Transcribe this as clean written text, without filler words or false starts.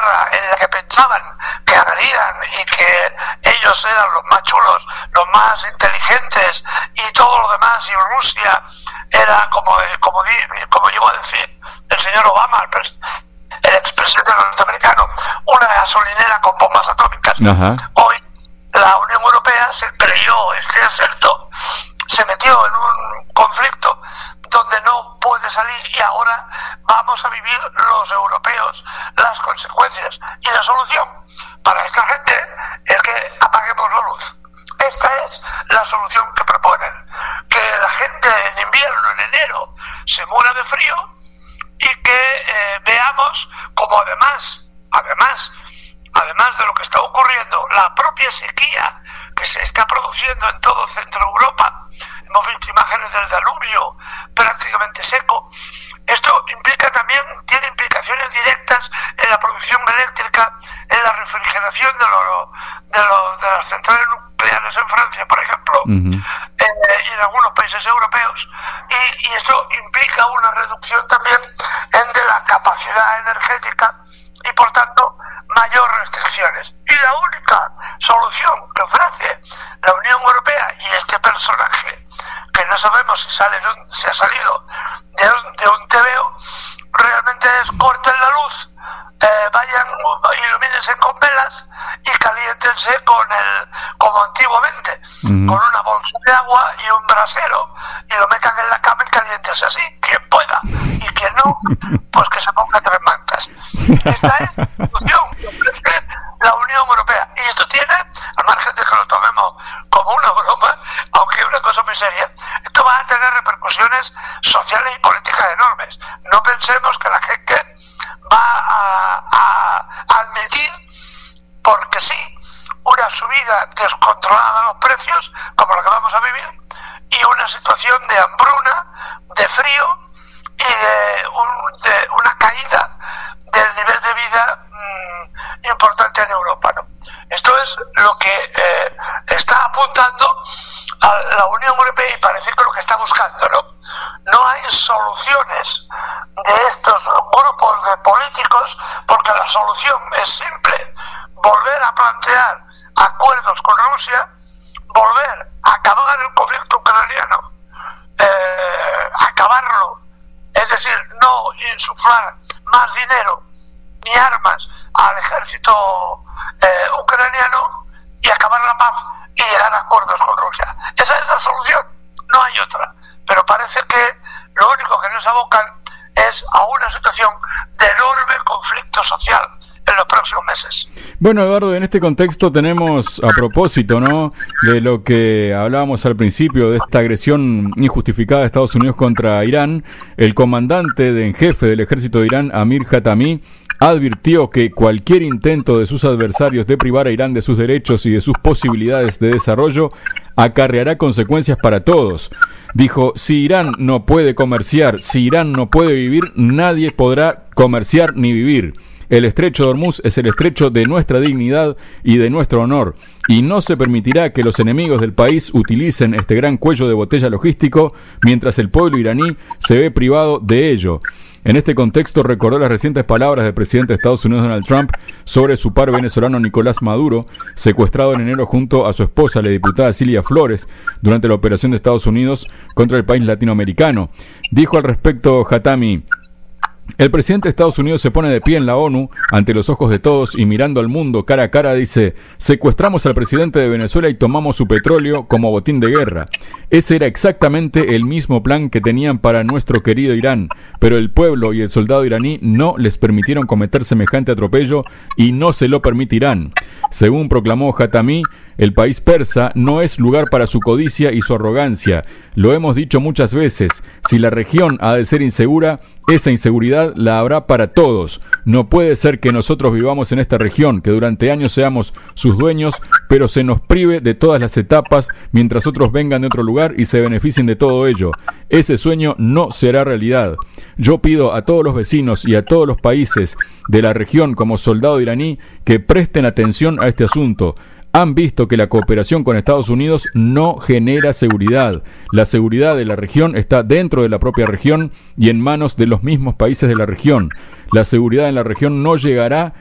guerra en la que pensaban que ganarían y que ellos eran los más chulos, los más inteligentes y todo lo demás, y Rusia era como llegó a decir el señor Obama, el expresidente norteamericano, una gasolinera con bombas atómicas. Ajá. Hoy la Unión Europea se creyó este acerto, se metió en un conflicto donde no puede salir, y ahora vamos a vivir los europeos las consecuencias. Y la solución para esta gente es que apaguemos la luz. Esta es la solución que proponen: que la gente en invierno, en enero, se muera de frío, y que veamos como además de lo que está ocurriendo, la propia sequía que se está produciendo en todo Centro Europa. Hemos visto imágenes del Danubio prácticamente seco. Esto tiene implicaciones directas en la producción eléctrica, en la refrigeración de las centrales nucleares en Francia, por ejemplo, y en algunos países europeos, y esto implica una reducción también de la capacidad energética y, por tanto, mayor restricciones. Y la única solución que ofrece la Unión Europea y este personaje, que no sabemos si ha salido de un TVO, realmente es: corten la luz, vayan, ilumínense con velas y caliéntense como antiguamente, con una bolsa de agua y un brasero, y lo metan en la cama y caliéntense así, quien pueda, y quien no, pues que se ponga 3 mantas. Esta es la solución que ofrece la Unión Europea, y esto tiene, al margen de que lo tomemos como una broma, aunque es una cosa muy seria, esto va a tener repercusiones sociales y políticas enormes. No pensemos que la gente va a admitir, porque sí, una subida descontrolada de los precios, como la que vamos a vivir, y una situación de hambruna, de frío y de una caída del nivel de vida importante en Europa, ¿no? Esto es lo que está apuntando a la Unión Europea, y parece que lo que está buscando, ¿no? No hay soluciones de estos grupos de políticos, porque la solución es simple: volver a plantear acuerdos con Rusia, volver a acabar el conflicto ucraniano, acabarlo, es decir, no insuflar más dinero ni armas al ejército ucraniano, y acabar la paz y llegar a acuerdos con Rusia. Esa es la solución, no hay otra. Pero parece que lo único que nos abocan es a una situación de enorme conflicto social en los próximos meses. Bueno, Eduardo, en este contexto tenemos, a propósito, ¿no?, de lo que hablábamos al principio, de esta agresión injustificada de Estados Unidos contra Irán, el comandante en jefe del ejército de Irán, Amir Hatami, advirtió que cualquier intento de sus adversarios de privar a Irán de sus derechos y de sus posibilidades de desarrollo acarreará consecuencias para todos. Dijo: si Irán no puede comerciar, si Irán no puede vivir, nadie podrá comerciar ni vivir. El estrecho de Hormuz es el estrecho de nuestra dignidad y de nuestro honor, y no se permitirá que los enemigos del país utilicen este gran cuello de botella logístico mientras el pueblo iraní se ve privado de ello. En este contexto recordó las recientes palabras del presidente de Estados Unidos, Donald Trump, sobre su par venezolano Nicolás Maduro, secuestrado en enero junto a su esposa, la diputada Cilia Flores, durante la operación de Estados Unidos contra el país latinoamericano. Dijo al respecto Hatami: el presidente de Estados Unidos se pone de pie en la ONU, ante los ojos de todos y mirando al mundo cara a cara, dice: secuestramos al presidente de Venezuela y tomamos su petróleo como botín de guerra. Ese era exactamente el mismo plan que tenían para nuestro querido Irán, pero el pueblo y el soldado iraní no les permitieron cometer semejante atropello y no se lo permitirán. Según proclamó Hatami, el país persa no es lugar para su codicia y su arrogancia. Lo hemos dicho muchas veces: si la región ha de ser insegura, esa inseguridad la habrá para todos. No puede ser que nosotros vivamos en esta región, que durante años seamos sus dueños, pero se nos prive de todas las etapas, mientras otros vengan de otro lugar y se beneficien de todo ello. Ese sueño no será realidad. Yo pido a todos los vecinos y a todos los países de la región, como soldado iraní, que presten atención a este asunto. Han visto que la cooperación con Estados Unidos no genera seguridad. La seguridad de la región está dentro de la propia región y en manos de los mismos países de la región. La seguridad en la región no llegará